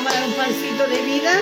vamos a dar un pancito de vida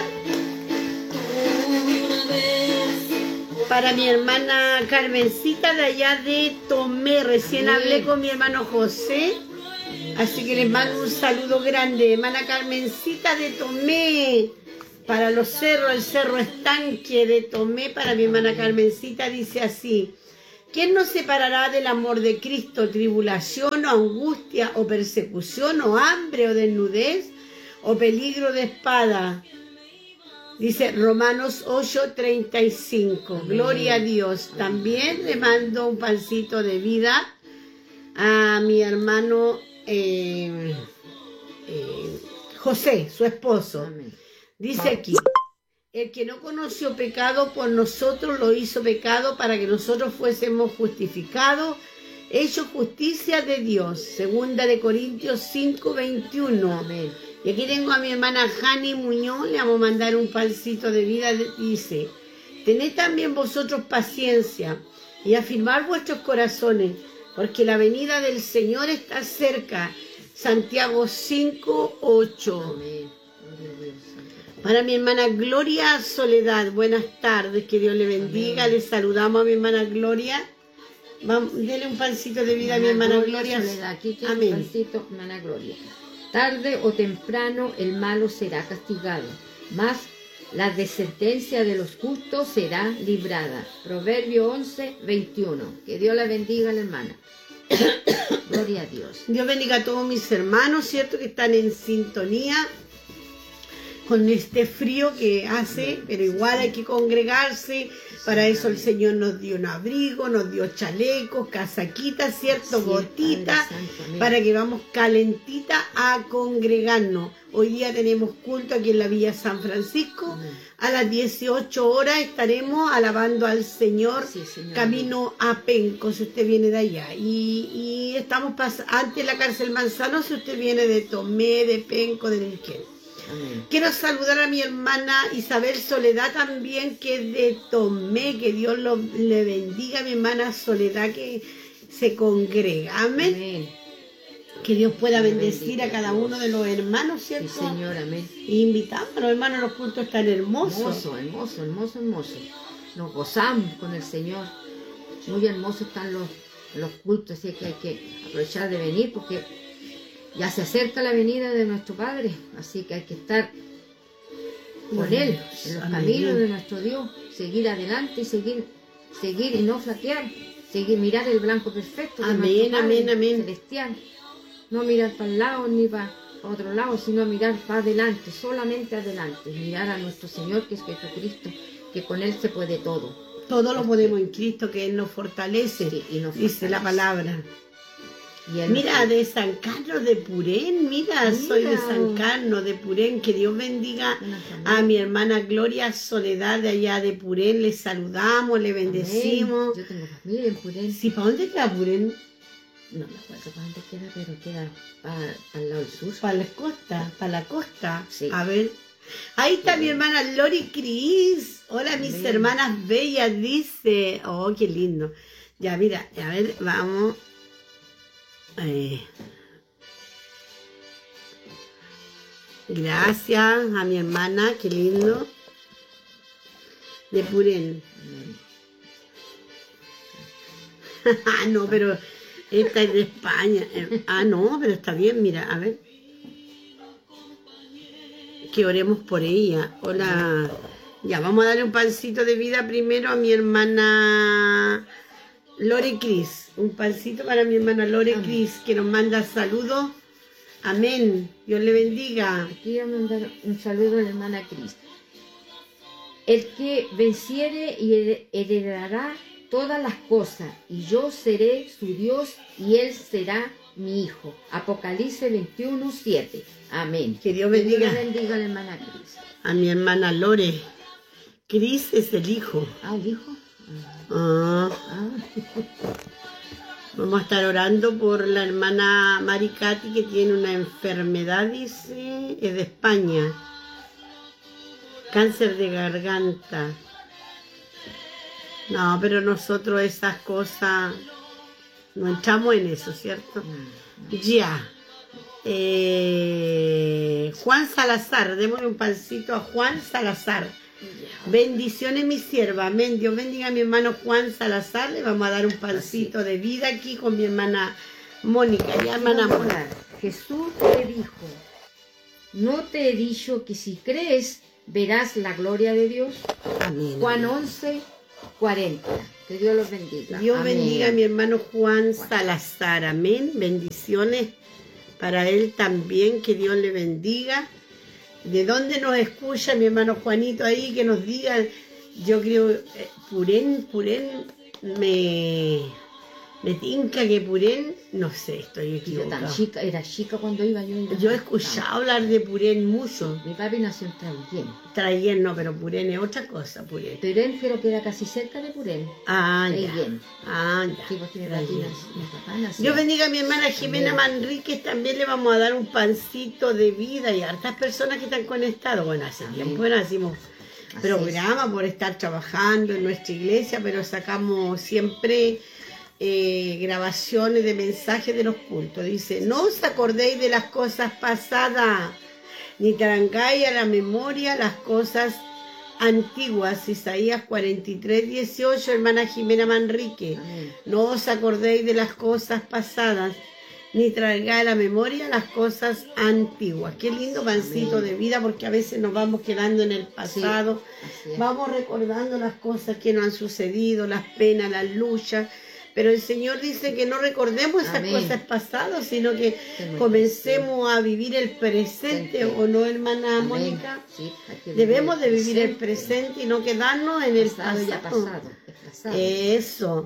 para mi hermana Carmencita de allá de Tomé. Recién hablé con mi hermano José, así que les mando un saludo grande. Hermana Carmencita de Tomé, para los cerros, el cerro Estanque de Tomé, para mi hermana Carmencita, dice así: ¿quién nos separará del amor de Cristo? ¿Tribulación o angustia o persecución o hambre o desnudez o peligro de espada? Dice Romanos 8:35. Gloria a Dios. También le mando un pancito de vida a mi hermano José, su esposo. Amén. Dice aquí: el que no conoció pecado por nosotros lo hizo pecado para que nosotros fuésemos justificados, hecho justicia de Dios. Segunda de Corintios 5:21. Amén. Y aquí tengo a mi hermana Jani Muñoz, le vamos a mandar un pancito de vida. Dice: tened también vosotros paciencia y afirmar vuestros corazones, porque la venida del Señor está cerca. Santiago 5:8. Amén. Gloria a Dios. Para mi hermana Gloria Soledad, buenas tardes, que Dios le bendiga. Amén. Le saludamos a mi hermana Gloria. Vamos, dele un pancito de vida a mi hermana Gloria. Soledad. Aquí tiene Amén. un pancito, hermana Gloria. Tarde o temprano el malo será castigado, mas la descendencia de los justos será librada. Proverbio 11:21. Que Dios la bendiga, la hermana. Gloria a Dios. Dios bendiga a todos mis hermanos, ¿cierto? Que están en sintonía con este frío que hace, pero igual hay que congregarse. Para eso el Señor nos dio un abrigo, nos dio chalecos, casaquitas, ¿cierto? Sí, Gotitas, Padre Santo, amén. para que vamos calentita a congregarnos. Hoy día tenemos culto aquí en la Villa San Francisco. Amén. A las 18 horas estaremos alabando al Señor, Sí, Señor. camino a Penco, si usted viene de allá. Y estamos antes de la cárcel Manzano, si usted viene de Tomé, de Penco, de Neuquén. Amén. Quiero saludar a mi hermana Isabel Soledad también, que es de Tomé. Que Dios le bendiga a mi hermana Soledad, que se congrega. Amén. Amén. Que Dios pueda Amén, bendecir a bendito cada Dios. uno de los hermanos, Sí, ¿cierto? Señor, amén. Y invitamos a los hermanos, los cultos tan hermosos. Hermoso, hermoso, hermoso, hermoso. Nos gozamos con el Señor. Muy hermosos están los cultos, así que hay que aprovechar de venir porque ya se acerca la venida de nuestro Padre, así que hay que estar con Él, en los Amén. caminos de nuestro Dios, seguir adelante y seguir y no flaquear, seguir, mirar el blanco perfecto de Amén, nuestro Padre amén, amén. celestial, no mirar para el lado ni para otro lado, sino mirar para adelante, solamente adelante, mirar a nuestro Señor que es Jesucristo, que con Él se puede todo. Todo lo podemos en Cristo, que Él nos fortalece, Sí, y nos dice la fortalece. palabra. Y Él Mira, nos- de San Carlos de Purén, mira, soy de San Carlos de Purén. Que Dios bendiga Una familia. a mi hermana Gloria Soledad de allá de Purén. Le saludamos, le bendecimos. Amén. Yo tengo familia en Purén. Sí, ¿para dónde queda Purén? No me acuerdo para dónde queda, pero queda para el lado del sur. Para la costa, para la costa. Sí. A ver. Ahí está mi hermana Lori Cris. Hola, mis Amén. hermanas bellas, dice. Oh, qué lindo. Ya, mira, a ver, vamos. Gracias a mi hermana, qué lindo. De Purén. Amén. Ah, no, pero esta es de España. Ah, no, pero está bien, mira, a ver. Que oremos por ella. Hola. Ya, vamos a darle un pancito de vida primero a mi hermana Lore Cris. Un pancito para mi hermana Lore Amén. Cris, que nos manda saludos. Amén. Dios le bendiga. Aquí voy a mandar un saludo a la hermana Cris. El que venciere y heredará todas las cosas, y yo seré su Dios y él será mi hijo. Apocalipsis 21:7. Amén. Que Dios bendiga. Que Dios bendiga a la hermana Cris. A mi hermana Lore. Cris es el hijo. Ah, el hijo. Ah. Ah, Vamos a estar orando por la hermana Maricati, que tiene una enfermedad, dice, es de España. Cáncer de garganta. No, pero nosotros esas cosas no entramos en eso, ¿cierto? Ya. Juan Salazar, démosle un pancito a Juan Salazar. Bendiciones, mi sierva, amén. Dios bendiga a mi hermano Juan Salazar. Le vamos a dar un pancito de vida aquí con mi hermana Mónica. Ya, hermana Mónica. Jesús le dijo, ¿no te he dicho que si crees verás la gloria de Dios? Amén. Juan 11, 40. Que Dios los bendiga. Dios Amén. bendiga a mi hermano Juan Salazar, amén. Bendiciones para él también, que Dios le bendiga. ¿De dónde nos escucha mi hermano Juanito ahí? Que nos diga. Yo creo, Purén, me tinca que Purén, no sé, estoy equivocado. Era chica cuando iba yo. Yo he escuchado hablar de Purén mucho. Mi papi nació en Traiguén. Traiguén no, pero Purén es otra cosa, Purén. Purén creo que era casi cerca de Purén. Ah, ya. Traiguén. Ah, ya. Sí, porque mi papá nació. Dios bendiga a mi hermana Jimena Manríquez, también le vamos a dar un pancito de vida y a hartas personas que están conectadas. Bueno, hace tiempo no hacemos programa por estar trabajando en nuestra iglesia, pero sacamos siempre grabaciones de mensajes de los cultos. Dice, no os acordéis de las cosas pasadas, ni traigáis a la memoria las cosas antiguas. Isaías 43, 18, hermana Jimena Manrique. Amén. No os acordéis de las cosas pasadas, ni traigáis a la memoria las cosas antiguas. Qué lindo pancito de vida, porque a veces nos vamos quedando en el pasado. Sí, vamos recordando las cosas que nos han sucedido, las penas, las luchas. Pero el Señor dice que no recordemos esas cosas pasadas, sino que comencemos a vivir el presente, ¿o no, hermana Mónica? Sí, debemos de vivir el presente y no quedarnos en el pasado. Ya pasado. Eso.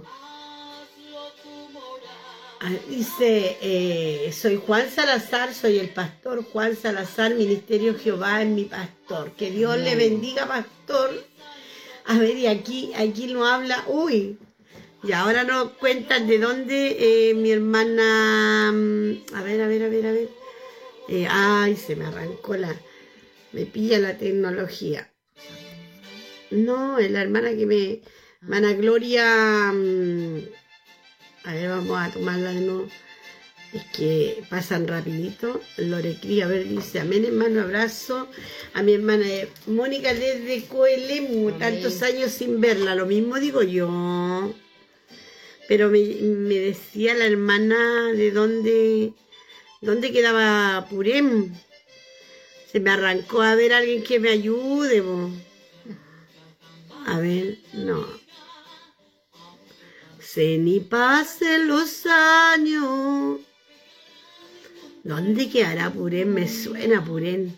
Dice, soy Juan Salazar, soy el pastor Juan Salazar, Ministerio Jehová es mi pastor. Que Dios le bendiga, pastor. A ver, y aquí no habla, y ahora nos cuentan de dónde mi hermana, a ver. Ay, se me arrancó me pilla la tecnología. No, es la hermana hermana Gloria, a ver, vamos a tomarla de nuevo. Es que pasan rapidito. Lorecrí, a ver, dice, amén, hermano, abrazo a mi hermana Mónica desde Coelemu, tantos años sin verla, lo mismo digo yo. Pero me decía la hermana de dónde quedaba Purén. Se me arrancó. A ver, alguien que me ayude. A ver, no. Se ni pasen los años. ¿Dónde quedará Purén? Me suena Purén.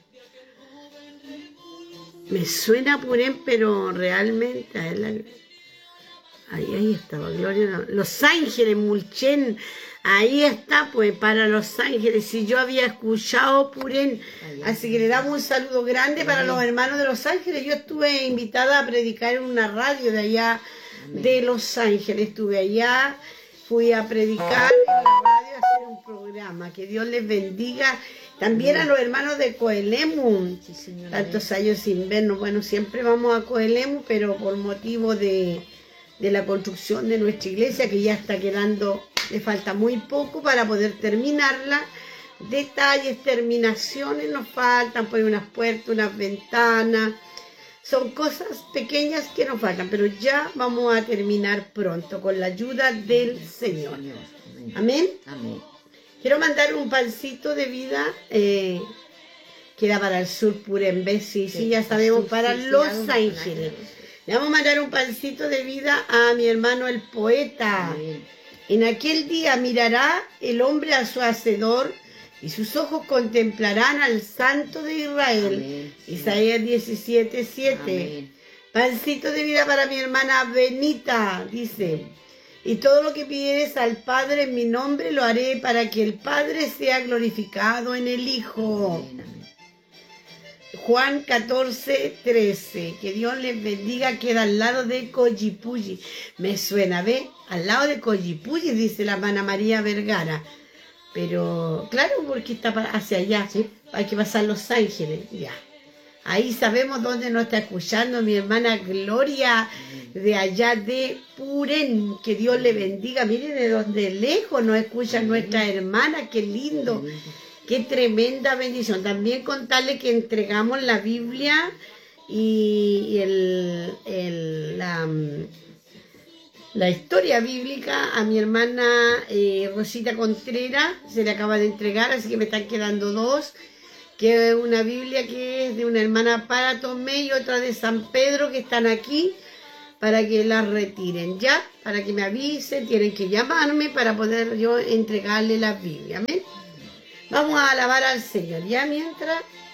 Me suena Purén, pero realmente a él Ahí estaba, Gloria. Los Ángeles, Mulchen. Ahí está, pues, para Los Ángeles. Si yo había escuchado Purén. Así que le damos un saludo grande para los hermanos de Los Ángeles. Yo estuve invitada a predicar en una radio de allá de Los Ángeles. Estuve allá, fui a predicar en la radio, a hacer un programa. Que Dios les bendiga. También a los hermanos de Coelemu. Sí, tantos años sin vernos. Bueno, siempre vamos a Coelemu, pero por motivo de la construcción de nuestra iglesia, que ya está quedando, le falta muy poco para poder terminarla. Detalles, terminaciones nos faltan, pues unas puertas, unas ventanas, son cosas pequeñas que nos faltan, pero ya vamos a terminar pronto con la ayuda del Señor. Amén. Amén. Quiero mandar un pancito de vida, queda para el sur Purén, sí, ya sabemos, para Los Ángeles. Le vamos a mandar un pancito de vida a mi hermano el poeta. Amén. En aquel día mirará el hombre a su hacedor y sus ojos contemplarán al Santo de Israel. Amén. Isaías 17, 7. Amén. Pancito de vida para mi hermana Benita, dice, y todo lo que pidieres al Padre en mi nombre lo haré para que el Padre sea glorificado en el Hijo. Amén. Juan 14, 13. Que Dios les bendiga. Queda al lado de Collipulli. Me suena, ¿ve? Al lado de Collipulli, dice la hermana María Vergara. Pero, claro, porque está hacia allá. ¿Sí? Hay que pasar Los Ángeles. Ya. Ahí sabemos dónde nos está escuchando mi hermana Gloria, de allá de Purén. Que Dios le bendiga. Miren de donde lejos nos escuchan nuestras hermanas. Qué lindo. Qué tremenda bendición. También contarle que entregamos la Biblia y la historia bíblica a mi hermana Rosita Contreras. Se le acaba de entregar, así que me están quedando dos. Que es una Biblia que es de una hermana para Tomé y otra de San Pedro, que están aquí para que las retiren, ¿ya? Para que me avisen, tienen que llamarme para poder yo entregarle la Biblia, ¿amén? Vamos a alabar al Señor, ¿ya? Mientras